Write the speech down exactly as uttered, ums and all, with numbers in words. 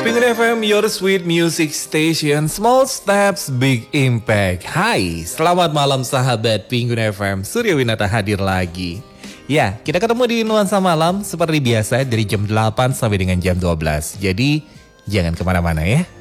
Pengun F M, your sweet music station, small steps, big impact. Hai, selamat malam sahabat Pengun F M, Surya Winata hadir lagi. Ya, kita ketemu di Nuansa Malam seperti biasa dari jam delapan sampai dengan jam dua belas. Jadi, jangan kemana-mana ya.